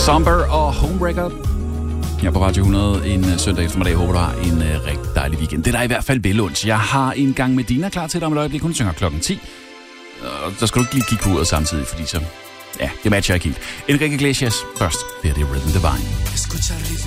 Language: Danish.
Somber og Homebreaker. Jeg er på Radio 100 en søndag eftermiddag. Jeg håber, du har en rigtig dejlig weekend. Det er der i hvert fald velunds. Jeg har en gang med Dina klar til dig om et øjeblik. Hun synger klokken 10. Og der skal du ikke lige kigge på uret samtidig, fordi så... Ja, det matcher ikke helt. Enrique Iglesias først. Det er det Rhythm Divine.